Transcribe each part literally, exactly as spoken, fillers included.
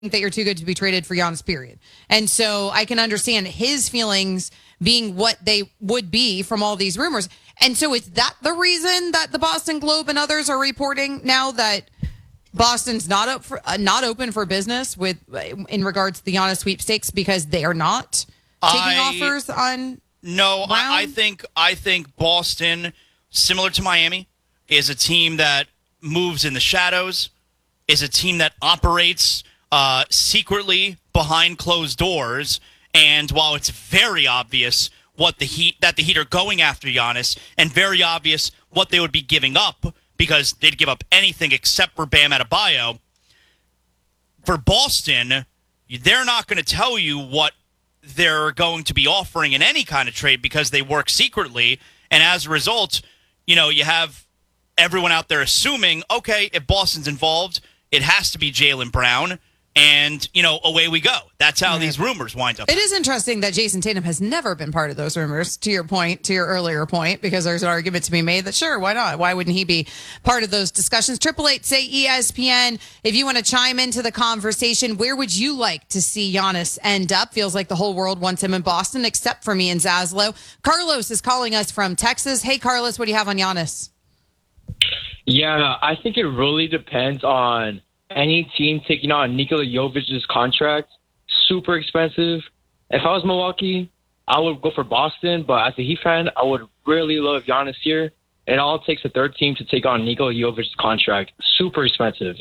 that you're too good to be traded for Giannis, period. And so I can understand his feelings being what they would be from all these rumors. And so is that the reason that the Boston Globe and others are reporting now that Boston's not up for, uh, not open for business with in regards to the Giannis sweepstakes because they are not taking I, offers on No, Brown? I, I think I think Boston, similar to Miami, is a team that moves in the shadows, is a team that operates uh, secretly behind closed doors. And while it's very obvious what the Heat that the Heat are going after Giannis, and very obvious what they would be giving up because they'd give up anything except for Bam Adebayo, for Boston, they're not going to tell you what they're going to be offering in any kind of trade because they work secretly. And as a result, you know, you have everyone out there assuming, okay, if Boston's involved, it has to be Jaylen Brown. And, you know, away we go. That's how these rumors wind up. It is interesting that Jason Tatum has never been part of those rumors, to your point, to your earlier point, because there's an argument to be made that, sure, why not? Why wouldn't he be part of those discussions? Triple eight, say E S P N. If you want to chime into the conversation, where would you like to see Giannis end up? Feels like the whole world wants him in Boston, except for me and Zaslow. Carlos is calling us from Texas. Hey, Carlos, what do you have on Giannis? Yeah, I think it really depends on any team taking on Nikola Jovic's contract. Super expensive. If I was Milwaukee, I would go for Boston, but as a Heat fan, I would really love Giannis here. It all takes a third team to take on Nikola Jovic's contract. Super expensive.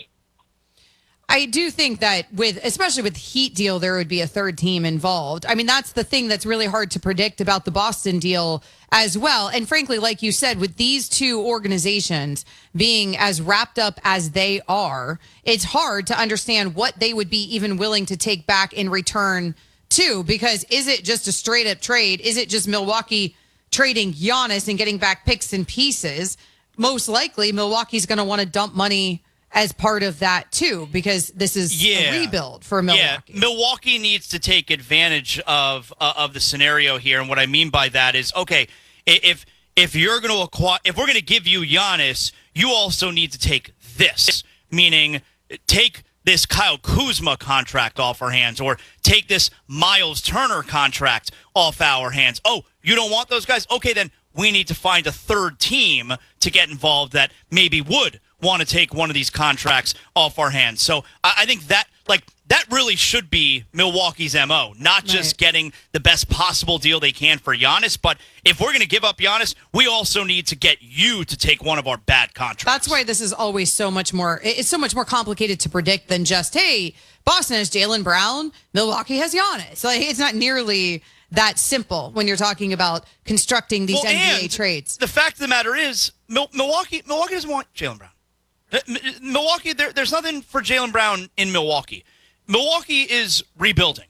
I do think that with, especially with the Heat deal, there would be a third team involved. I mean, that's the thing that's really hard to predict about the Boston deal as well. And frankly, like you said, with these two organizations being as wrapped up as they are, it's hard to understand what they would be even willing to take back in return too, because is it just a straight up trade? Is it just Milwaukee trading Giannis and getting back picks and pieces? Most likely Milwaukee's going to want to dump money as part of that too, because this is yeah. a rebuild for Milwaukee. Yeah, Milwaukee needs to take advantage of uh, of the scenario here, and what I mean by that is, okay, if if you're going to acquire, if we're going to give you Giannis, you also need to take this, meaning take this Kyle Kuzma contract off our hands, or take this Miles Turner contract off our hands. Oh, you don't want those guys? Okay, then we need to find a third team to get involved that maybe would want to take one of these contracts off our hands. So I, I think that, like, that really should be Milwaukee's M O, not just right. getting the best possible deal they can for Giannis, but if we're going to give up Giannis, we also need to get you to take one of our bad contracts. That's why this is always so much more, it's so much more complicated to predict than just, hey, Boston has Jaylen Brown, Milwaukee has Giannis. Like, it's not nearly that simple when you're talking about constructing these well, N B A trades. The fact of the matter is, Milwaukee Milwaukee doesn't want Jaylen Brown. Milwaukee, there, there's nothing for Jaylen Brown in Milwaukee. Milwaukee is rebuilding,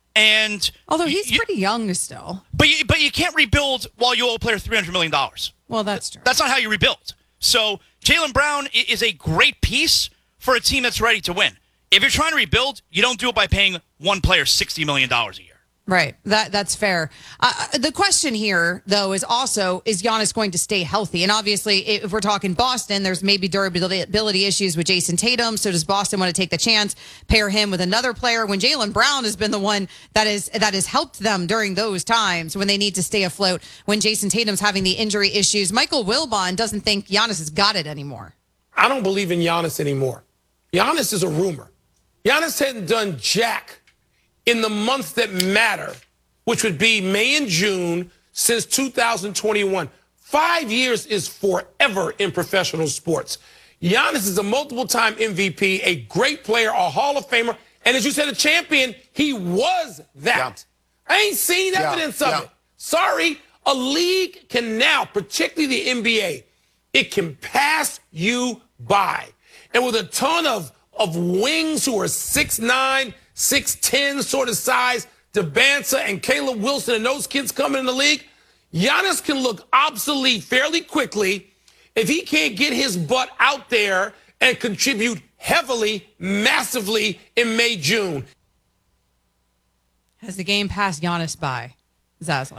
and although he's you, pretty young still, but you, but you can't rebuild while you owe a player three hundred million dollars. Well, that's true. That's not how you rebuild. So Jaylen Brown is a great piece for a team that's ready to win. If you're trying to rebuild, you don't do it by paying one player sixty million dollars a year. Right. That that's fair. Uh, the question here, though, is also, is Giannis going to stay healthy? And obviously, if we're talking Boston, there's maybe durability issues with Jason Tatum. So does Boston want to take the chance, pair him with another player when Jaylen Brown has been the one that is that has helped them during those times when they need to stay afloat, when Jason Tatum's having the injury issues? Michael Wilbon doesn't think Giannis has got it anymore. I don't believe in Giannis anymore. Giannis is a rumor. Giannis hadn't done jack in the months that matter, which would be May and June, since two thousand twenty-one. Five years is forever in professional sports. Giannis is a multiple-time M V P, a great player, a Hall of Famer, and as you said, a champion. He was that. Yeah. I ain't seen evidence yeah. of yeah. it. Sorry, a league can now, particularly the N B A, it can pass you by. And with a ton of, of wings who are six nine, six ten sort of size, DeBanza and Caleb Wilson and those kids coming in the league, Giannis can look obsolete fairly quickly if he can't get his butt out there and contribute heavily, massively in May, June. Has the game passed Giannis by, Zaslow? Uh,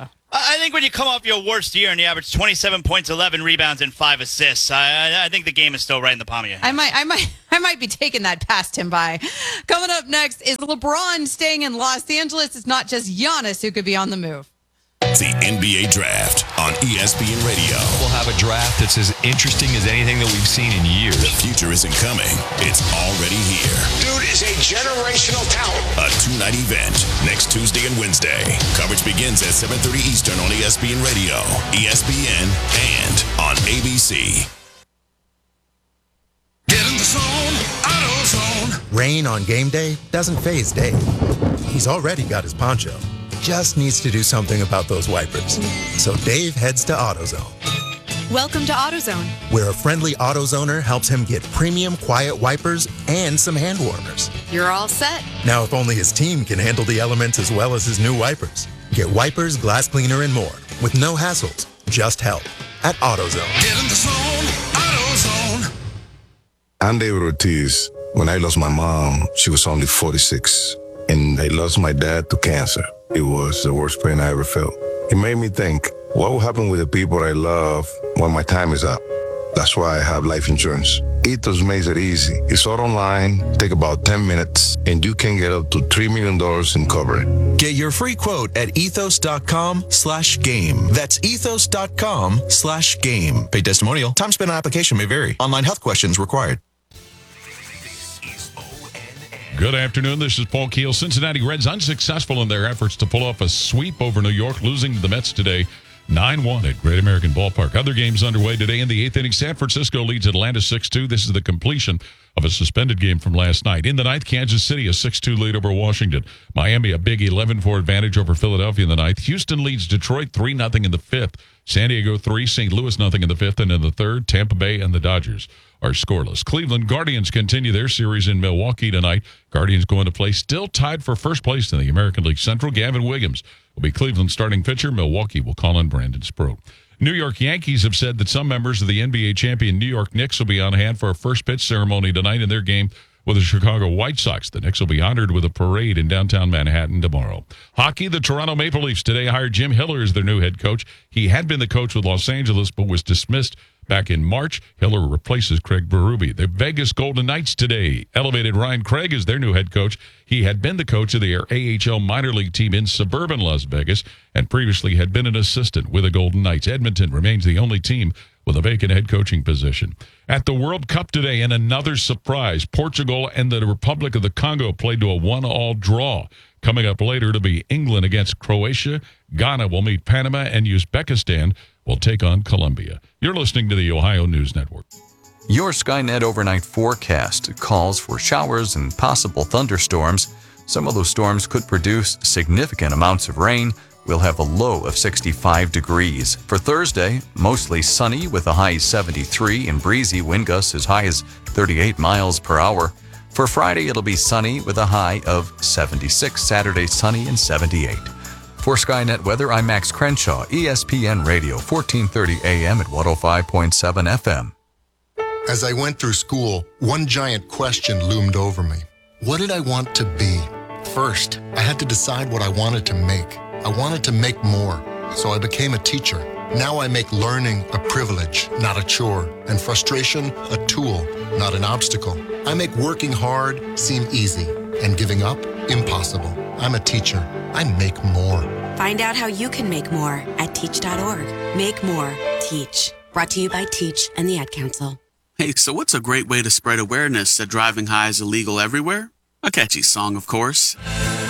I think when you come off your worst year and you average twenty-seven points, eleven rebounds, and five assists, I, I think the game is still right in the palm of your hand. I might, I might, I might be taking that past him by. Coming up next is LeBron staying in Los Angeles. It's not just Giannis who could be on the move. The N B A Draft on E S P N Radio. We'll have a draft that's as interesting as anything that we've seen in years. The future isn't coming. It's already here. Dude is a generational talent. A two-night event next Tuesday and Wednesday. Coverage begins at seven thirty Eastern on E S P N Radio, E S P N, and on A B C. Get in the zone, AutoZone. Rain on game day doesn't faze Dave. He's already got his poncho. Just needs to do something about those wipers. So Dave heads to AutoZone. Welcome to AutoZone, where a friendly AutoZoner helps him get premium quiet wipers and some hand warmers. You're all set. Now, if only his team can handle the elements as well as his new wipers. Get wipers, glass cleaner, and more with no hassles, just help at AutoZone. Get in the zone, AutoZone. I'm David Ortiz. When I lost my mom, she was only forty-six, and I lost my dad to cancer. It was the worst pain I ever felt. It made me think, what will happen with the people I love when my time is up? That's why I have life insurance. Ethos makes it easy. It's all online, take about ten minutes, and you can get up to three million dollars in coverage. Get your free quote at ethos.com slash game. That's ethos.com slash game. Paid testimonial. Time spent on application may vary. Online health questions required. Good afternoon. This is Paul Keel. Cincinnati Reds unsuccessful in their efforts to pull off a sweep over New York, losing to the Mets today nine one at Great American Ballpark. Other games underway today in the eighth inning. San Francisco leads Atlanta six two. This is the completion of a suspended game from last night. In the ninth, Kansas City a six two lead over Washington. Miami a big eleven four advantage over Philadelphia in the ninth. Houston leads Detroit three nothing in the fifth. San Diego three, Saint Louis nothing in the fifth. And in the third, Tampa Bay and the Dodgers are scoreless. Cleveland Guardians continue their series in Milwaukee tonight. Guardians going to play still tied for first place in the American League Central. Gavin Wiggins will be Cleveland's starting pitcher. Milwaukee will call in Brandon Sproat. New York Yankees have said that some members of the N B A champion New York Knicks will be on hand for a first pitch ceremony tonight in their game with the Chicago White Sox. The Knicks will be honored with a parade in downtown Manhattan tomorrow. Hockey, the Toronto Maple Leafs today hired Jim Hiller as their new head coach. He had been the coach with Los Angeles but was dismissed back in March. Hiller replaces Craig Berube. The Vegas Golden Knights today elevated Ryan Craig as their new head coach. He had been the coach of their A H L minor league team in suburban Las Vegas and previously had been an assistant with the Golden Knights. Edmonton remains the only team with a vacant head coaching position. At the World Cup today, in another surprise, Portugal and the Republic of the Congo played to a one-all draw. Coming up later to be England against Croatia. Ghana will meet Panama, and Uzbekistan will take on Colombia. You're listening to the Ohio News Network. Your Skynet overnight forecast calls for showers and possible thunderstorms. Some of those storms could produce significant amounts of rain. We'll have a low of sixty-five degrees. For Thursday, mostly sunny with a high seventy-three and breezy, wind gusts as high as thirty-eight miles per hour. For Friday, it'll be sunny with a high of seventy-six. Saturday, sunny and seventy-eight. For Skynet Weather, I'm Max Crenshaw, E S P N Radio, fourteen thirty A M at one oh five point seven F M. As I went through school, one giant question loomed over me. What did I want to be? First, I had to decide what I wanted to make. I wanted to make more, so I became a teacher. Now I make learning a privilege, not a chore, and frustration a tool, not an obstacle. I make working hard seem easy, and giving up impossible. I'm a teacher. I make more. Find out how you can make more at teach dot org. Make more. Teach. Brought to you by Teach and the Ad Council. Hey, so what's a great way to spread awareness that driving high is illegal everywhere? A catchy song, of course.